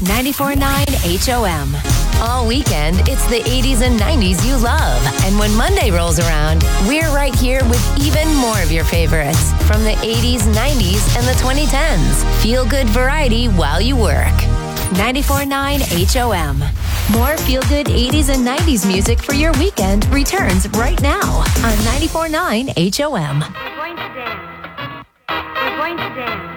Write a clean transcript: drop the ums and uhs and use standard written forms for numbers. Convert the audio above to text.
94.9 HOM. All weekend, it's the 80s and 90s you love. And when Monday rolls around, we're right here with even more of your favorites from the 80s, 90s, and the 2010s. Feel good variety while you work. 94.9 HOM. More feel-good 80s and 90s music for your weekend returns right now on 94.9 HOM. We're going to dance. We're going to dance.